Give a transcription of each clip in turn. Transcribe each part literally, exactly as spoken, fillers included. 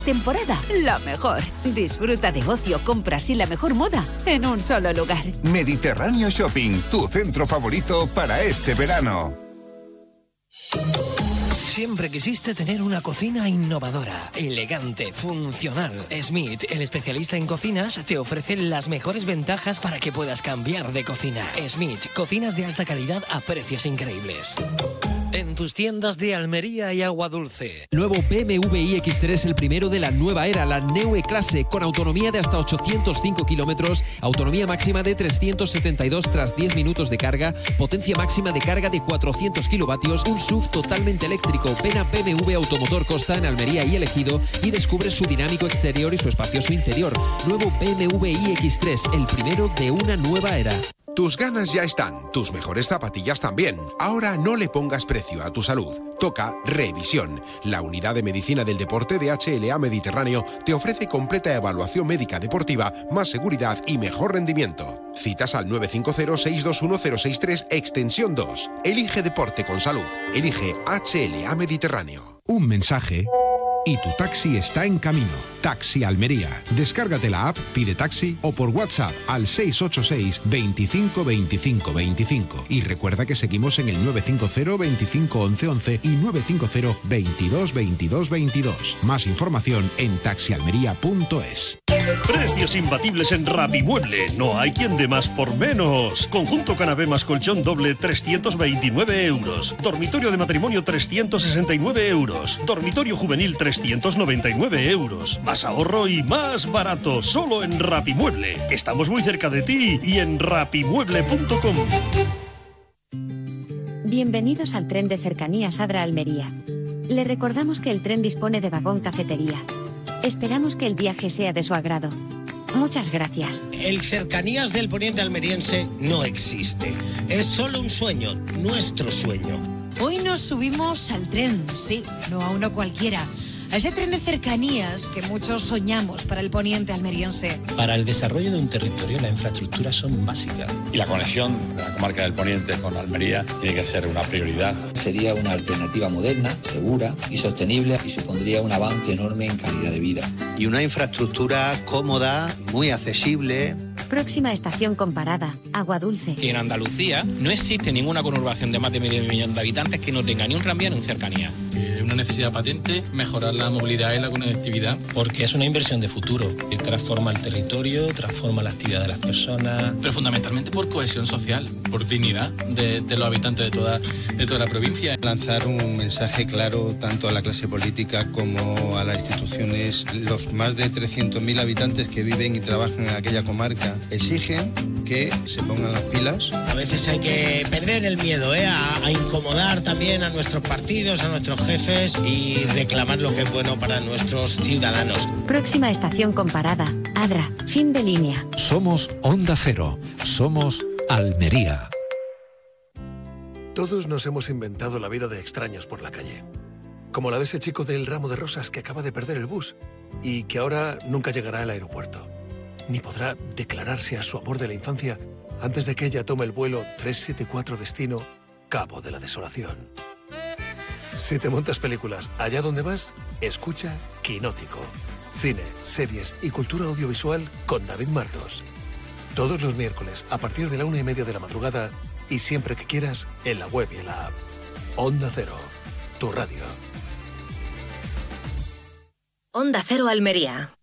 Temporada, la mejor. Disfruta de ocio, compras y la mejor moda en un solo lugar. Mediterráneo Shopping, tu centro favorito para este verano. Siempre quisiste tener una cocina innovadora, elegante, funcional. Smith, el especialista en cocinas, te ofrece las mejores ventajas para que puedas cambiar de cocina. Smith, cocinas de alta calidad a precios increíbles. En tus tiendas de Almería y Aguadulce. Nuevo B M W i X tres, el primero de la nueva era, la Neue Klasse, con autonomía de hasta ochocientos cinco kilómetros, autonomía máxima de trescientos setenta y dos tras diez minutos de carga, potencia máxima de carga de cuatrocientos kilovatios, un S U V totalmente eléctrico. Ven a B M W Automotor Costa en Almería y Ejido y descubre su dinámico exterior y su espacioso interior. Nuevo B M W i X tres, el primero de una nueva era. Tus ganas ya están, tus mejores zapatillas también. Ahora no le pongas precio a tu salud. Toca Revisión. La unidad de medicina del deporte de H L A Mediterráneo te ofrece completa evaluación médica deportiva, más seguridad y mejor rendimiento. Citas al nueve cinco cero, seis dos uno, cero seis tres, extensión dos. Elige deporte con salud. Elige H L A Mediterráneo. Un mensaje y tu taxi está en camino. Taxi Almería. Descárgate la app, pide taxi o por WhatsApp al seis ocho seis, veinticinco, veinticinco, veinticinco. Y recuerda que seguimos en el nueve cinco cero, veinticinco, once, once y nueve cinco cero, veintidós, veintidós, veintidós. Más información en taxi almería punto es. Precios imbatibles en Rapimueble. No hay quien dé más por menos. Conjunto canapé más colchón doble, trescientos veintinueve euros. Dormitorio de matrimonio, trescientos sesenta y nueve euros. Dormitorio juvenil, trescientos noventa y nueve euros. Más ahorro y más barato. Solo en Rapimueble. Estamos muy cerca de ti y en rapimueble punto com. Bienvenidos al tren de cercanías Adra Almería. Le recordamos que el tren dispone de vagón cafetería. Esperamos que el viaje sea de su agrado. Muchas gracias. El Cercanías del Poniente almeriense no existe. Es solo un sueño, nuestro sueño. Hoy nos subimos al tren, sí, no a uno cualquiera. A ese tren de cercanías que muchos soñamos para el poniente almeriense. Para el desarrollo de un territorio, las infraestructuras son básicas. Y la conexión de la comarca del Poniente con Almería tiene que ser una prioridad. Sería una alternativa moderna, segura y sostenible y supondría un avance enorme en calidad de vida. Y una infraestructura cómoda, muy accesible. Próxima estación comparada, Aguadulce. Que en Andalucía no existe ninguna conurbación de más de medio millón de habitantes que no tenga ni un tranvía ni un cercanía. Es una necesidad patente mejorar la movilidad y la conectividad. Porque es una inversión de futuro que transforma el territorio, transforma la actividad de las personas. Pero fundamentalmente por cohesión social, por dignidad de, de los habitantes de toda, de toda la provincia. Lanzar un mensaje claro tanto a la clase política como a las instituciones. Los más de trescientos mil habitantes que viven y trabajan en aquella comarca exigen que se pongan las pilas. A veces hay que perder el miedo, ¿eh? a, a incomodar también a nuestros partidos, a nuestros jefes y reclamar lo que es bueno para nuestros ciudadanos. Próxima estación comparada, Adra, fin de línea. Somos Onda Cero, somos Almería. Todos nos hemos inventado la vida de extraños por la calle. Como la de ese chico del ramo de rosas que acaba de perder el bus y que ahora nunca llegará al aeropuerto. Ni podrá declararse a su amor de la infancia antes de que ella tome el vuelo trescientos setenta y cuatro destino Cabo de la Desolación. Si te montas películas allá donde vas, escucha Quinótico. Cine, series y cultura audiovisual con David Martos. Todos los miércoles a partir de la una y media de la madrugada y siempre que quieras en la web y en la app. Onda Cero, tu radio. Onda Cero Almería.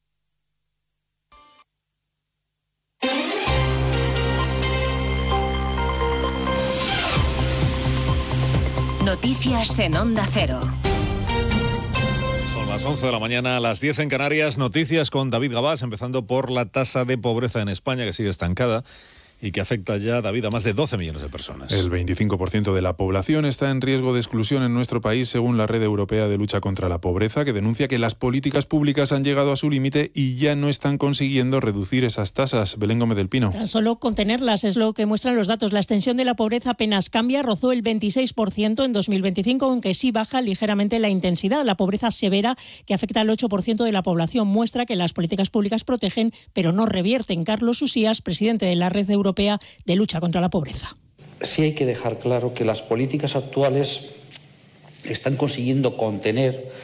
Noticias en Onda Cero. Son las once de la mañana, a las diez en Canarias. Noticias con David Gabás, empezando por la tasa de pobreza en España, que sigue estancada y que afecta ya, David, a más de doce millones de personas. El veinticinco por ciento de la población está en riesgo de exclusión en nuestro país, según la Red Europea de Lucha contra la Pobreza, que denuncia que las políticas públicas han llegado a su límite y ya no están consiguiendo reducir esas tasas. Belén Gómez del Pino. Tan solo contenerlas es lo que muestran los datos. La extensión de la pobreza apenas cambia, rozó el veintiséis por ciento en dos mil veinticinco, aunque sí baja ligeramente la intensidad. La pobreza severa, que afecta al ocho por ciento de la población, muestra que las políticas públicas protegen, pero no revierten. Carlos Usías, presidente de la Red Europea de Lucha contra la Pobreza. Sí hay que dejar claro que las políticas actuales están consiguiendo contener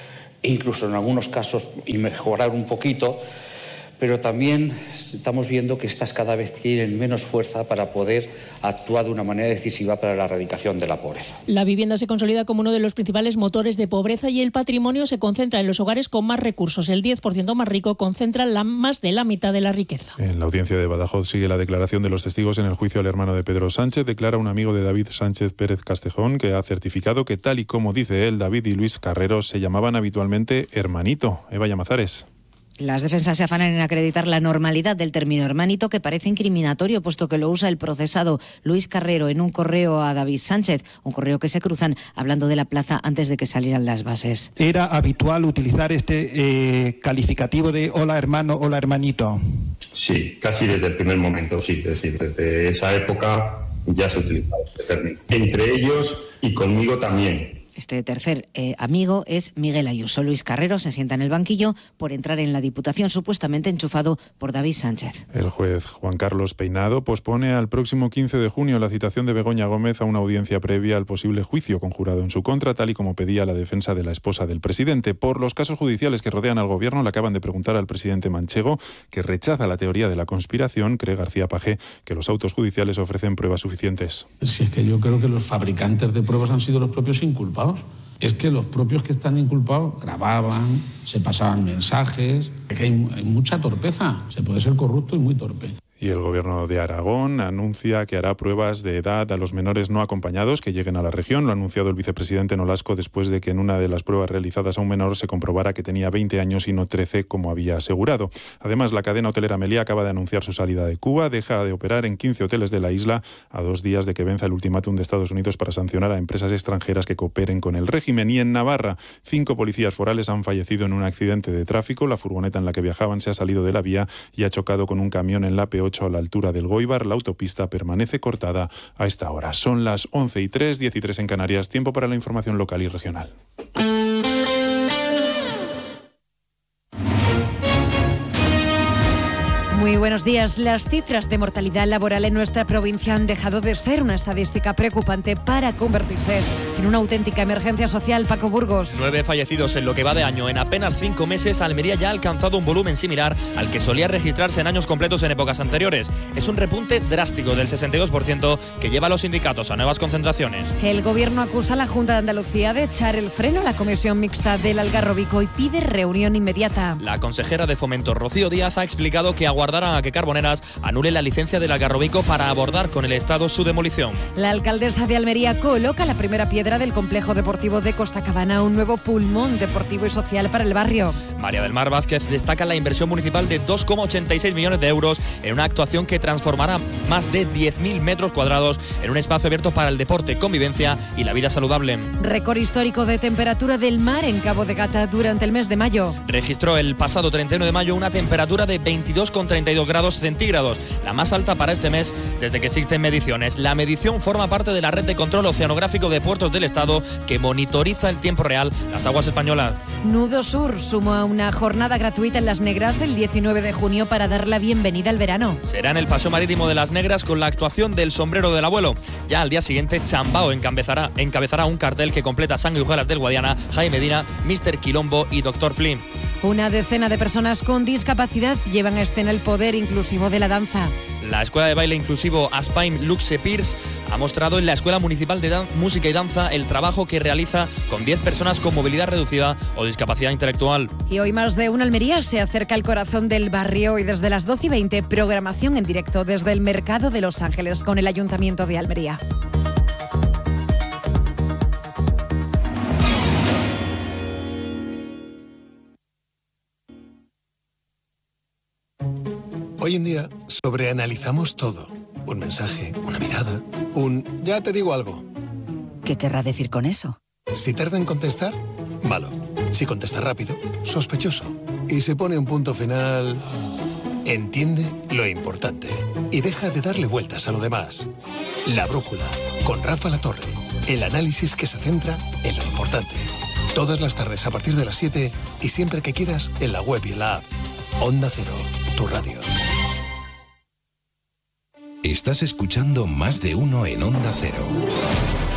incluso en algunos casos y mejorar un poquito, pero también estamos viendo que estas cada vez tienen menos fuerza para poder actuar de una manera decisiva para la erradicación de la pobreza. La vivienda se consolida como uno de los principales motores de pobreza y el patrimonio se concentra en los hogares con más recursos. El diez por ciento más rico concentra la, más de la mitad de la riqueza. En la audiencia de Badajoz sigue la declaración de los testigos en el juicio al hermano de Pedro Sánchez. Declara un amigo de David Sánchez Pérez Castejón que ha certificado que, tal y como dice él, David y Luis Carrero se llamaban habitualmente hermanito. Eva Llamazares. Las defensas se afanan en acreditar la normalidad del término hermanito, que parece incriminatorio, puesto que lo usa el procesado Luis Carrero en un correo a David Sánchez, un correo que se cruzan hablando de la plaza antes de que salieran las bases. ¿Era habitual utilizar este eh, calificativo de hola hermano, hola hermanito? Sí, casi desde el primer momento, sí, es decir, desde esa época ya se utilizaba este término. Entre ellos y conmigo también. Este tercer eh, amigo es Miguel Ayuso. Luis Carrero se sienta en el banquillo por entrar en la Diputación, supuestamente enchufado por David Sánchez. El juez Juan Carlos Peinado pospone al próximo quince de junio la citación de Begoña Gómez a una audiencia previa al posible juicio conjurado en su contra, tal y como pedía la defensa de la esposa del presidente. Por los casos judiciales que rodean al gobierno, le acaban de preguntar al presidente Manchego, que rechaza la teoría de la conspiración. Cree García Pagé que los autos judiciales ofrecen pruebas suficientes. Si es que yo creo que los fabricantes de pruebas han sido los propios inculpados. Es que los propios que están inculpados grababan, se pasaban mensajes, es que hay, hay mucha torpeza, se puede ser corrupto y muy torpe. Y el Gobierno de Aragón anuncia que hará pruebas de edad a los menores no acompañados que lleguen a la región. Lo ha anunciado el vicepresidente Nolasco después de que en una de las pruebas realizadas a un menor se comprobara que tenía veinte años y no trece, como había asegurado. Además, la cadena hotelera Meliá acaba de anunciar su salida de Cuba. Deja de operar en quince hoteles de la isla a dos días de que venza el ultimátum de Estados Unidos para sancionar a empresas extranjeras que cooperen con el régimen. Y en Navarra, cinco policías forales han fallecido en un accidente de tráfico. La furgoneta en la que viajaban se ha salido de la vía y ha chocado con un camión en la P ocho a la altura del Goibar. La autopista permanece cortada a esta hora. Son las once y tres, diez y tres en Canarias. Tiempo para la información local y regional. Muy buenos días. Las cifras de mortalidad laboral en nuestra provincia han dejado de ser una estadística preocupante para convertirse en una auténtica emergencia social. Paco Burgos. Nueve fallecidos en lo que va de año. En apenas cinco meses, Almería ya ha alcanzado un volumen similar al que solía registrarse en años completos en épocas anteriores. Es un repunte drástico del sesenta y dos por ciento que lleva a los sindicatos a nuevas concentraciones. El Gobierno acusa a la Junta de Andalucía de echar el freno a la Comisión Mixta del Algarrobico y pide reunión inmediata. La consejera de Fomento, Rocío Díaz, ha explicado que aguardarán a que Carboneras anule la licencia del Algarrobico para abordar con el Estado su demolición. La alcaldesa de Almería coloca la primera piedra del complejo deportivo de Costa Cabana, un nuevo pulmón deportivo y social para el barrio. María del Mar Vázquez destaca la inversión municipal de dos coma ochenta y seis millones de euros en una actuación que transformará más de diez mil metros cuadrados en un espacio abierto para el deporte, convivencia y la vida saludable. Récord histórico de temperatura del mar en Cabo de Gata durante el mes de mayo. Registró el pasado treinta y uno de mayo una temperatura de veintidós coma treinta y dos grados centígrados, la más alta para este mes desde que existen mediciones. La medición forma parte de la red de control oceanográfico de puertos del Estado que monitoriza en tiempo real las aguas españolas. Nudo Sur suma una jornada gratuita en Las Negras el diecinueve de junio para dar la bienvenida al verano. Será en el Paseo Marítimo de Las Negras con la actuación del Sombrero del Abuelo. Ya al día siguiente, Chambao encabezará, encabezará un cartel que completa Sanguijuelas del Guadiana, Jaime Medina, míster Quilombo y doctor Flynn. Una decena de personas con discapacidad llevan a escena el poder inclusivo de la danza. La Escuela de Baile Inclusivo Aspaim Luxe Pierce ha mostrado en la Escuela Municipal de Dan- Música y Danza el trabajo que realiza con diez personas con movilidad reducida o discapacidad intelectual. Y hoy más de una Almería se acerca al corazón del barrio y desde las doce y veinte programación en directo desde el Mercado de Los Ángeles con el Ayuntamiento de Almería. Hoy en día sobreanalizamos todo. Un mensaje, una mirada, un ya te digo algo. ¿Qué querrá decir con eso? Si tarda en contestar, malo. Si contesta rápido, sospechoso. Y se pone un punto final, entiende lo importante y deja de darle vueltas a lo demás. La Brújula, con Rafa Latorre. El análisis que se centra en lo importante. Todas las tardes a partir de las siete y siempre que quieras en la web y en la app. Onda Cero, tu radio. Estás escuchando Más de Uno en Onda Cero.